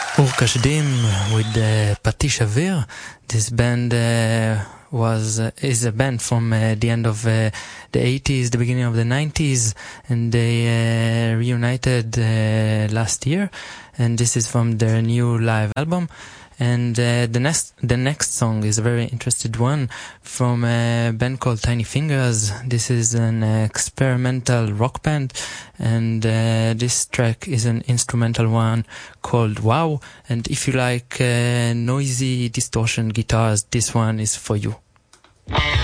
Urka Shdim with Patish Avir. This band is a band from the end of the 80s, the beginning of the 90s, and they reunited last year, and this is from their new live album. And the next song is a very interesting one from a band called Tiny Fingers. This is an experimental rock band, and this track is an instrumental one called Wow. And if you like noisy distortion guitars, this one is for you.